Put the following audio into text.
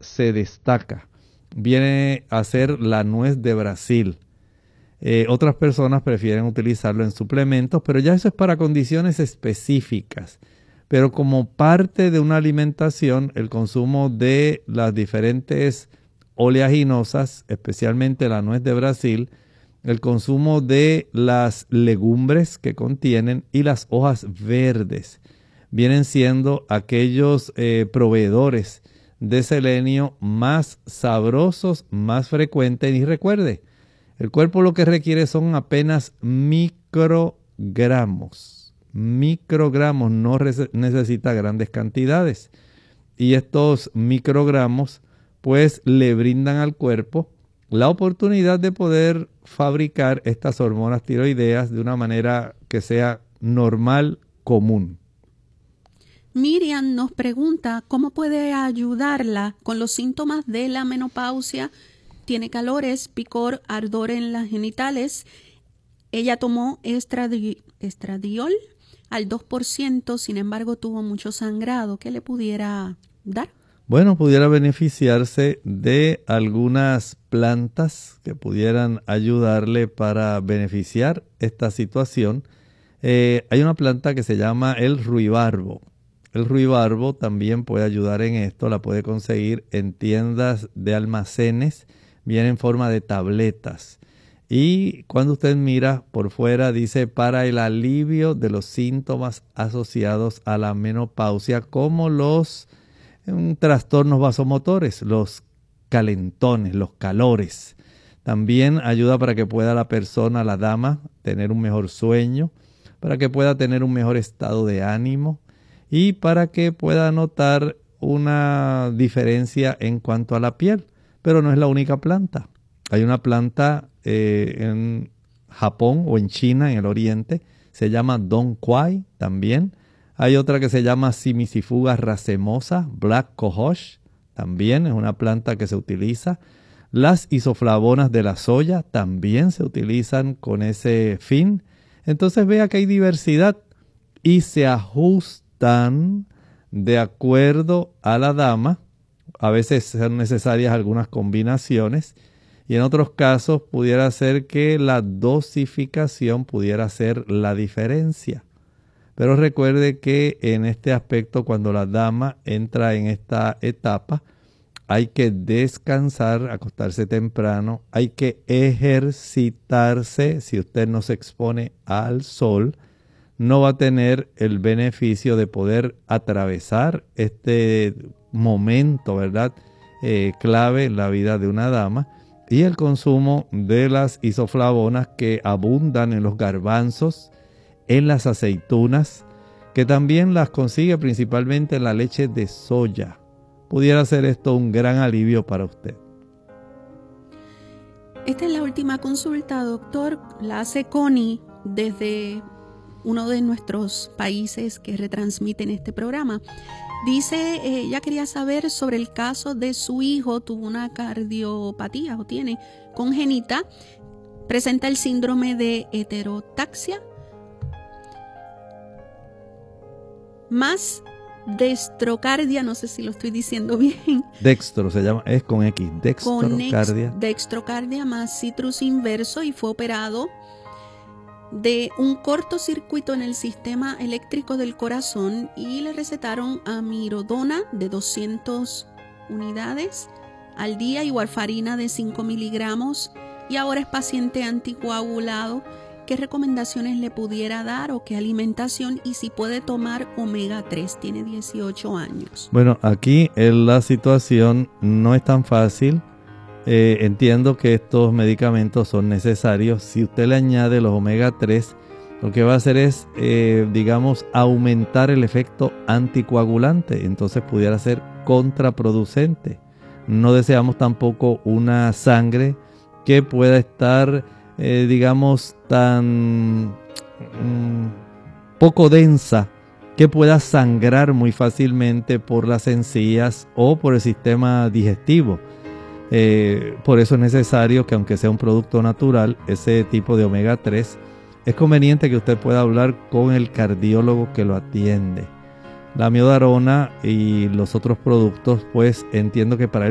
se destaca. Viene a ser la nuez de Brasil. Otras personas prefieren utilizarlo en suplementos, pero ya eso es para condiciones específicas. Pero como parte de una alimentación, el consumo de las diferentes oleaginosas, especialmente la nuez de Brasil, el consumo de las legumbres que contienen y las hojas verdes, vienen siendo aquellos proveedores de selenio más sabrosos, más frecuentes. Y recuerde, el cuerpo lo que requiere son apenas microgramos. Microgramos, no necesita grandes cantidades. Y estos microgramos pues le brindan al cuerpo la oportunidad de poder fabricar estas hormonas tiroideas de una manera que sea normal, común. Miriam nos pregunta cómo puede ayudarla con los síntomas de la menopausia. Tiene calores, picor, ardor en las genitales. Ella tomó estradiol al 2%, sin embargo tuvo mucho sangrado. ¿Qué le pudiera dar? Bueno, pudiera beneficiarse de algunas plantas que pudieran ayudarle para beneficiar esta situación. Hay una planta que se llama el ruibarbo. El ruibarbo también puede ayudar en esto, la puede conseguir en tiendas de almacenes, viene en forma de tabletas. Y cuando usted mira por fuera dice para el alivio de los síntomas asociados a la menopausia, como los trastornos vasomotores, los calentones, los calores. También ayuda para que pueda la persona, la dama, tener un mejor sueño, para que pueda tener un mejor estado de ánimo y para que pueda notar una diferencia en cuanto a la piel. Pero no es la única planta. Hay una planta en Japón o en China, en el oriente, se llama Dong Quai también. Hay otra que se llama Simicifuga racemosa, Black Cohosh, también es una planta que se utiliza. Las isoflavonas de la soya también se utilizan con ese fin. Entonces vea que hay diversidad y se ajustan de acuerdo a la dama. A veces son necesarias algunas combinaciones y en otros casos pudiera ser que la dosificación pudiera ser la diferencia. Pero recuerde que en este aspecto, cuando la dama entra en esta etapa, hay que descansar, acostarse temprano, hay que ejercitarse. Si usted no se expone al sol, no va a tener el beneficio de poder atravesar este momento, ¿verdad? Clave en la vida de una dama. Y el consumo de las isoflavonas que abundan en los garbanzos, en las aceitunas, que también las consigue principalmente en la leche de soya. Pudiera ser esto un gran alivio para usted. Esta es la última consulta, doctor. La hace Connie desde uno de nuestros países que retransmiten este programa. Dice, ella quería saber sobre el caso de su hijo. Tuvo una cardiopatía o tiene congénita. Presenta el síndrome de heterotaxia más dextrocardia, no sé si lo estoy diciendo bien. Dextro se llama, es con X, dextrocardia. Dextrocardia más citrus inverso, y fue operado de un cortocircuito en el sistema eléctrico del corazón y le recetaron amirodona de 200 unidades al día y warfarina de 5 miligramos, y ahora es paciente anticoagulado. ¿Qué recomendaciones le pudiera dar o qué alimentación, y si puede tomar omega 3? Tiene 18 años. Bueno, aquí la situación no es tan fácil. Entiendo que estos medicamentos son necesarios. Si usted le añade los omega 3, lo que va a hacer es, digamos, aumentar el efecto anticoagulante. Entonces pudiera ser contraproducente. No deseamos tampoco una sangre que pueda estar, digamos, tan poco densa, que pueda sangrar muy fácilmente por las encías o por el sistema digestivo. Por eso es necesario que, aunque sea un producto natural, ese tipo de omega 3, es conveniente que usted pueda hablar con el cardiólogo que lo atiende. La amiodarona y los otros productos, pues entiendo que para